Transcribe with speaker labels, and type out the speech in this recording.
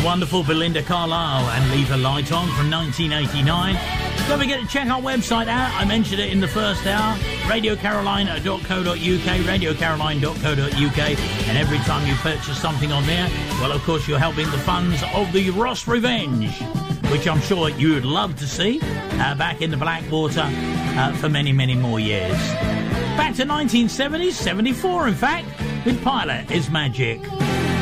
Speaker 1: wonderful Belinda Carlisle and Leave a Light On from 1989. Don't forget to check our website out. I mentioned it in the first hour. radiocaroline.co.uk, radiocaroline.co.uk. And every time you purchase something on there, well, of course, you're helping the funds of the Ross Revenge, which I'm sure you would love to see back in the Blackwater for many, many more years. Back to 1970s, 74 in fact, with Pilot is Magic.